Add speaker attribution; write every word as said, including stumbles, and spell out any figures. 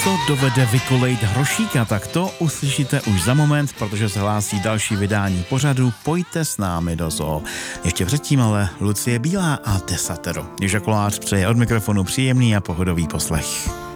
Speaker 1: Kdo dovede vykolejit hrošíka, tak to uslyšíte už za moment, protože se hlásí další vydání pořadu Pojďte s námi do zoo. Ještě předtím ale Lucie Bílá a Desatero. Jiža Kolář přeje od mikrofonu příjemný a pohodový poslech.